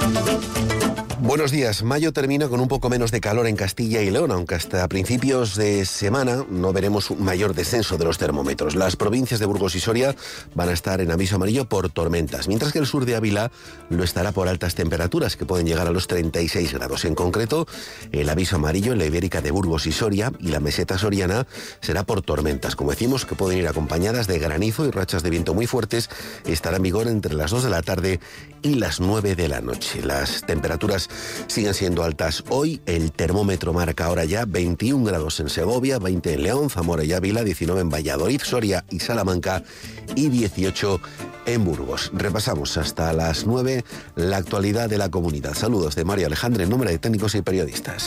Buenos días. Mayo termina con un poco menos de calor en Castilla y León, aunque hasta principios de semana no veremos un mayor descenso de los termómetros. Las provincias de Burgos y Soria van a estar en aviso amarillo por tormentas, mientras que el sur de Ávila lo estará por altas temperaturas, que pueden llegar a los 36 grados. En concreto, el aviso amarillo en la Ibérica de Burgos y Soria y la meseta soriana será por tormentas, como decimos, que pueden ir acompañadas de granizo y rachas de viento muy fuertes. Estará en vigor entre las 2 de la tarde y las 9 de la noche. Las temperaturas siguen siendo altas hoy. El termómetro marca ahora ya 21 grados en Segovia, 20 en León, Zamora y Ávila, 19 en Valladolid, Soria y Salamanca y 18 en Burgos. Repasamos hasta las 9 la actualidad de la comunidad. Saludos de Mario Alejandre en nombre de técnicos y periodistas.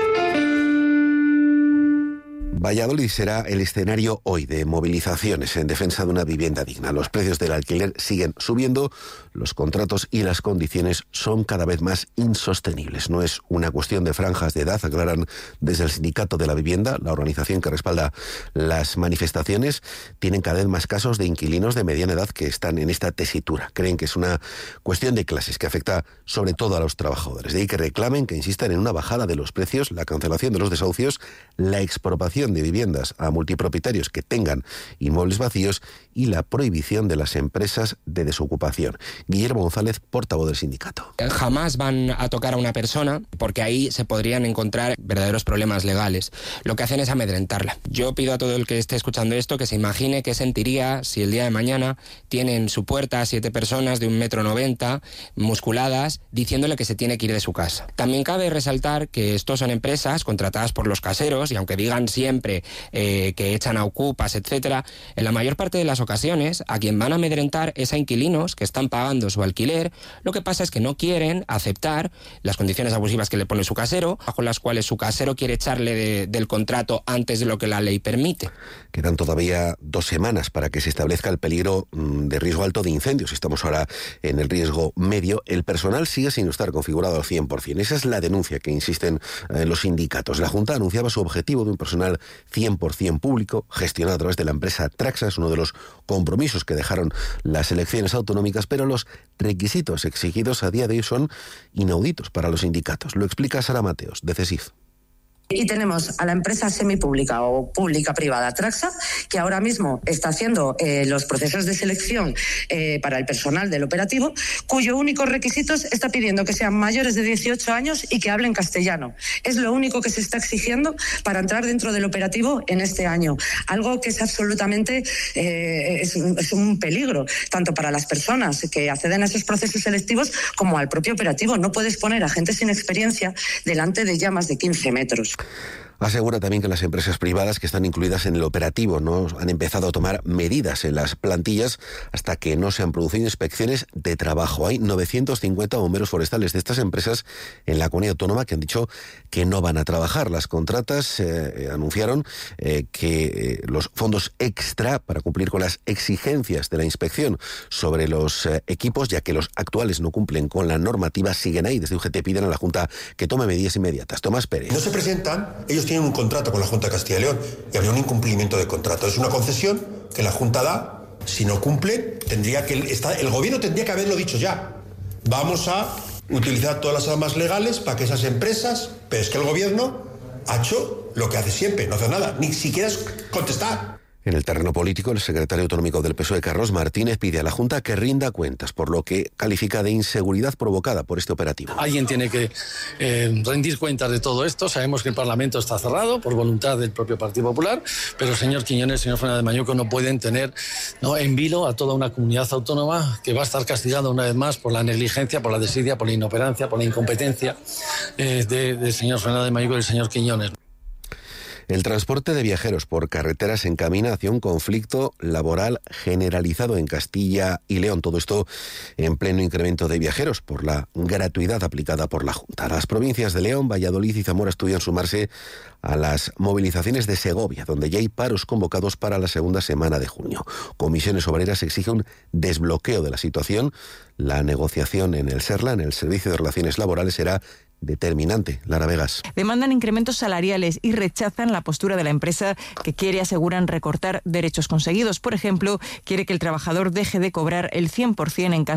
Valladolid será el escenario hoy de movilizaciones en defensa de una vivienda digna. Los precios del alquiler siguen subiendo, los contratos y las condiciones son cada vez más insostenibles. No es una cuestión de franjas de edad, aclaran desde el Sindicato de la Vivienda, la organización que respalda las manifestaciones. Tienen cada vez más casos de inquilinos de mediana edad que están en esta tesitura. Creen que es una cuestión de clases que afecta sobre todo a los trabajadores. De ahí que reclamen, que insistan en una bajada de los precios, la cancelación de los desahucios, la expropiación de viviendas a multipropietarios que tengan inmuebles vacíos y la prohibición de las empresas de desocupación. Guillermo González, portavoz del sindicato. Jamás van a tocar a una persona porque ahí se podrían encontrar verdaderos problemas legales. Lo que hacen es amedrentarla. Yo pido a todo el que esté escuchando esto que se imagine qué sentiría si el día de mañana tiene en su puerta 7 personas de 1,90 m, musculadas, diciéndole que se tiene que ir de su casa. También cabe resaltar que estos son empresas contratadas por los caseros y aunque digan siempre que echan a ocupas, etcétera, en la mayor parte de las ocasiones a quien van a amedrentar es a inquilinos que están pagando su alquiler. Lo que pasa es que no quieren aceptar las condiciones abusivas que le pone su casero, bajo las cuales su casero quiere echarle del contrato antes de lo que la ley permite. Quedan todavía 2 semanas para que se establezca el peligro de riesgo alto de incendios. Estamos ahora en el riesgo medio. El personal sigue sin estar configurado al 100%. Esa es la denuncia que insisten los sindicatos. La Junta anunciaba su objetivo de un personal 100% público, gestionado a través de la empresa Traxa. Es uno de los compromisos que dejaron las elecciones autonómicas, pero los requisitos exigidos a día de hoy son inauditos para los sindicatos. Lo explica Sara Mateos, de CESIF. Y tenemos a la empresa semipública o pública-privada Traxa, que ahora mismo está haciendo los procesos de selección para el personal del operativo, cuyo único requisito está pidiendo que sean mayores de 18 años y que hablen castellano. Es lo único que se está exigiendo para entrar dentro del operativo en este año. Algo que es absolutamente es un peligro, tanto para las personas que acceden a esos procesos selectivos como al propio operativo. No puedes poner a gente sin experiencia delante de ya más de 15 metros. Asegura también que las empresas privadas que están incluidas en el operativo no han empezado a tomar medidas en las plantillas hasta que no se han producido inspecciones de trabajo. Hay 950 bomberos forestales de estas empresas en la comunidad autónoma que han dicho que no van a trabajar. Las contratas anunciaron que los fondos extra para cumplir con las exigencias de la inspección sobre los equipos, ya que los actuales no cumplen con la normativa, siguen ahí. Desde UGT piden a la Junta que tome medidas inmediatas. Tomás Pérez. No se presentan, ellos tienen un contrato con la Junta de Castilla y León y habría un incumplimiento de contrato. Es una concesión que la Junta da. Si no cumple, el gobierno tendría que haberlo dicho ya. Vamos a utilizar todas las armas legales para que esas empresas... Pero es que el gobierno ha hecho lo que hace siempre, no hace nada, ni siquiera es contestar. En el terreno político, el secretario autonómico del PSOE, Carlos Martínez, pide a la Junta que rinda cuentas por lo que califica de inseguridad provocada por este operativo. Alguien tiene que rendir cuentas de todo esto. Sabemos que el Parlamento está cerrado por voluntad del propio Partido Popular, pero el señor Quiñones, el señor Fernández Mañuco no pueden tener en vilo a toda una comunidad autónoma que va a estar castigada una vez más por la negligencia, por la desidia, por la inoperancia, por la incompetencia del señor Fernández Mañuco y del señor Quiñones. El transporte de viajeros por carretera se encamina hacia un conflicto laboral generalizado en Castilla y León. Todo esto en pleno incremento de viajeros por la gratuidad aplicada por la Junta. Las provincias de León, Valladolid y Zamora estudian sumarse a las movilizaciones de Segovia, donde ya hay paros convocados para la segunda semana de junio. Comisiones Obreras exige un desbloqueo de la situación. La negociación en el SERLA, en el Servicio de Relaciones Laborales, será determinante. Lara Vegas. Demandan incrementos salariales y rechazan la postura de la empresa que quiere, aseguran, recortar derechos conseguidos. Por ejemplo, quiere que el trabajador deje de cobrar el 100% en caso